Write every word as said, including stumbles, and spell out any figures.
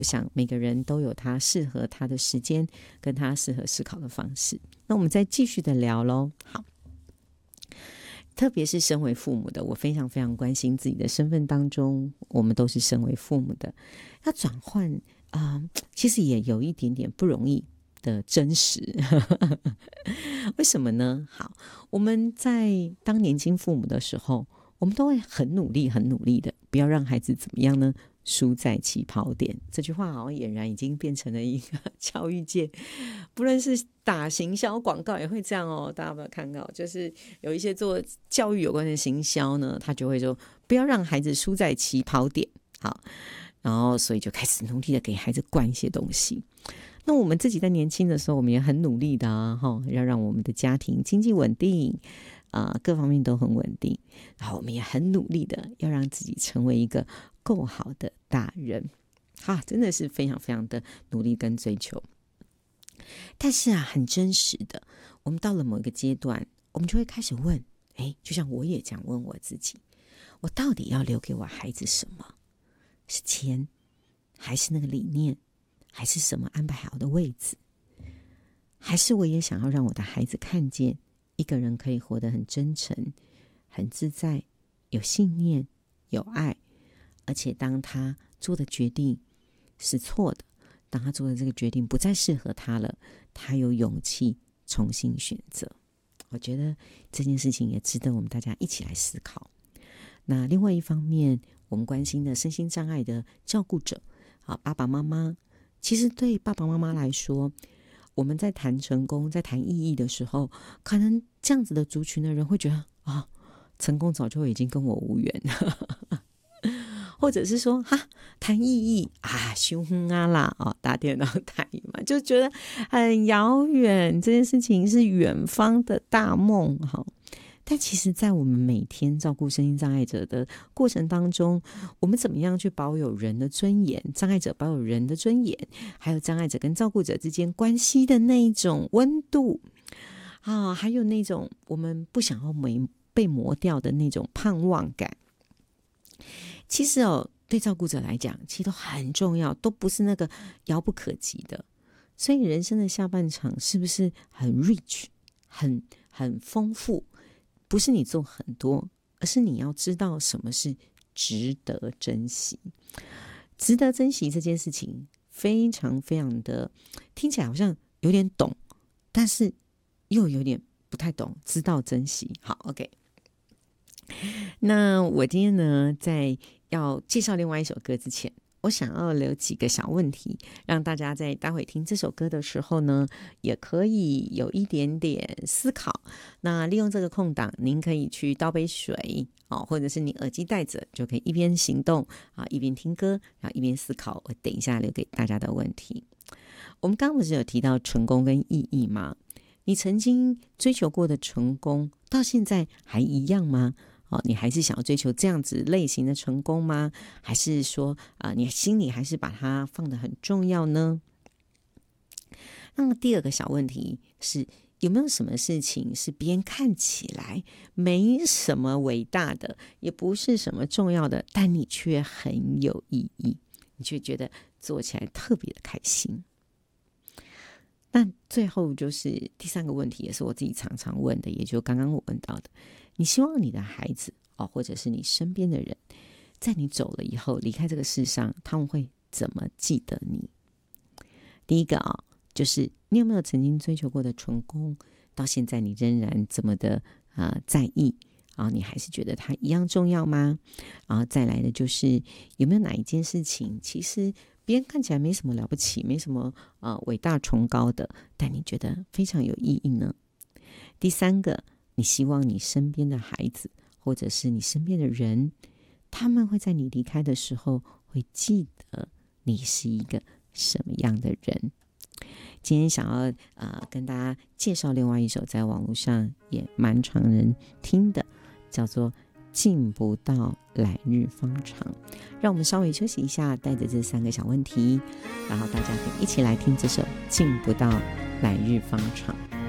我想每个人都有他适合他的时间跟他适合思考的方式。那我们再继续的聊咯。好，特别是身为父母的，我非常非常关心自己的身份当中，我们都是身为父母的，要转换啊、呃，其实也有一点点不容易的真实。为什么呢？好，我们在当年轻父母的时候，我们都会很努力很努力的，不要让孩子怎么样呢？输在起跑点。这句话好像俨然已经变成了一个教育界，不论是打行销广告也会这样哦。大家有没有看到？就是有一些做教育有关的行销呢，他就会说不要让孩子输在起跑点。好，然后所以就开始努力的给孩子灌一些东西。那我们自己在年轻的时候，我们也很努力的啊，要让我们的家庭经济稳定啊、呃，各方面都很稳定。然后我们也很努力的要让自己成为一个够好的大人，哈，真的是非常非常的努力跟追求。但是啊，很真实的，我们到了某一个阶段，我们就会开始问，哎，就像我也这样问我自己，我到底要留给我孩子什么？是钱，还是那个理念，还是什么安排好的位置？还是我也想要让我的孩子看见一个人可以活得很真诚、很自在，有信念、有爱，而且当他做的决定是错的，当他做的这个决定不再适合他了，他有勇气重新选择。我觉得这件事情也值得我们大家一起来思考。那另外一方面，我们关心的身心障碍的照顾者，啊，爸爸妈妈，其实对爸爸妈妈来说，我们在谈成功、在谈意义的时候，可能这样子的族群的人会觉得啊，成功早就已经跟我无缘了。或者是说哈，谈意义啊，凶啊啦，哦，打电脑谈嘛，就觉得很遥远，这件事情是远方的大梦哈。但其实在我们每天照顾身心障碍者的过程当中，我们怎么样去保有人的尊严，障碍者保有人的尊严，还有障碍者跟照顾者之间关系的那一种温度啊，还有那种我们不想要没被磨掉的那种盼望感，其实哦，对照顾者来讲其实都很重要，都不是那个遥不可及的。所以人生的下半场是不是很 rich 很很丰富，不是你做很多，而是你要知道什么是值得珍惜。值得珍惜这件事情非常非常的听起来好像有点懂，但是又有点不太懂，知道珍惜。好 OK， 那我今天呢在要介绍另外一首歌之前，我想要留几个小问题，让大家在待会听这首歌的时候呢，也可以有一点点思考。那利用这个空档，您可以去倒杯水、哦、或者是你耳机戴着，就可以一边行动、啊、一边听歌，然后一边思考我等一下留给大家的问题。我们刚刚不是有提到成功跟意义吗？你曾经追求过的成功，到现在还一样吗？哦，你还是想要追求这样子类型的成功吗？还是说啊、呃，你心里还是把它放得很重要呢？那么第二个小问题是，有没有什么事情是别人看起来没什么伟大的，也不是什么重要的，但你却很有意义，你却觉得做起来特别的开心？那最后就是第三个问题，也是我自己常常问的，也就刚刚我问到的，你希望你的孩子、哦、或者是你身边的人，在你走了以后离开这个世上，他们会怎么记得你？第一个啊、哦，就是你有没有曾经追求过的成功，到现在你仍然这么的、呃、在意啊？你还是觉得它一样重要吗？然后再来的就是有没有哪一件事情，其实别人看起来没什么了不起，没什么呃伟大崇高的，但你觉得非常有意义呢？第三个，你希望你身边的孩子，或者是你身边的人，他们会在你离开的时候会记得你是一个什么样的人？今天想要呃跟大家介绍另外一首在网络上也蛮常人听的，叫做进不到来日方长。让我们稍微休息一下，带着这三个小问题，然后大家可以一起来听这首进不到来日方长。